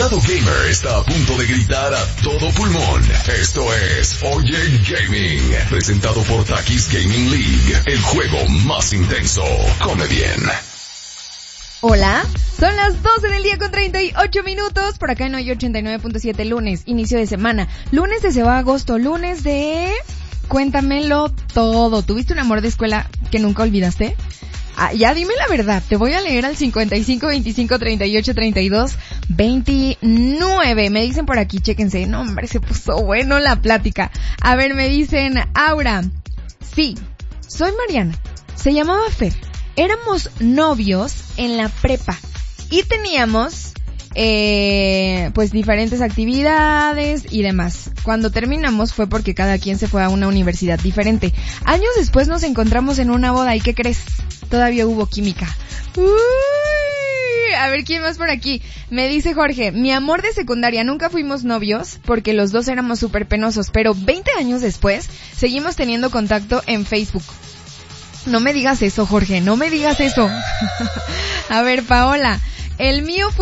lado gamer está a punto de gritar a todo pulmón. Esto es Oye Gaming, presentado por Takis Gaming League, el juego más intenso. Come bien. Hola, son las 12 del día con 38 minutos, por acá en Hoy 89.7, lunes, inicio de semana, lunes de Se va agosto, lunes de... Cuéntamelo todo. ¿Tuviste un amor de escuela que nunca olvidaste? Ya dime la verdad, te voy a leer al 55 25 38 32 29. Me dicen por aquí, chéquense, no hombre, se puso bueno la plática. A ver, me dicen, Aura, sí, soy Mariana, se llamaba Fer, éramos novios en la prepa y teníamos pues diferentes actividades y demás. Cuando terminamos fue porque cada quien se fue a una universidad diferente. Años después nos encontramos en una boda y ¿qué crees? Todavía hubo química. Uy, a ver, ¿quién más por aquí? Me dice Jorge, mi amor de secundaria, nunca fuimos novios porque los dos éramos súper penosos, pero 20 años después seguimos teniendo contacto en Facebook. No me digas eso, Jorge, no me digas eso. A ver, Paola, el mío fue